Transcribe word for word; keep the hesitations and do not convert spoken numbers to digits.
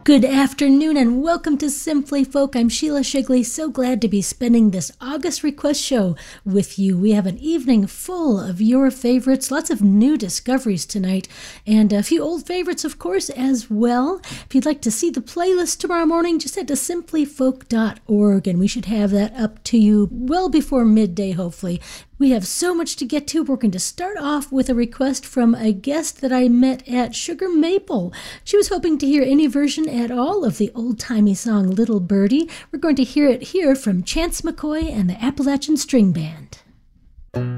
Good afternoon and welcome to Simply Folk. I'm Sheila Shigley. So glad to be spending this August request show with you. We have an evening full of your favorites, lots of new discoveries tonight, and a few old favorites, of course, as well. If you'd like to see the playlist tomorrow morning, just head to simply folk dot org, and we should have that up to you well before midday, hopefully. We have so much to get to. We're going to start off with a request from a guest that I met at Sugar Maple. She was hoping to hear any version at all of the old-timey song Little Birdie. We're going to hear it here from Chance McCoy and the Appalachian String Band.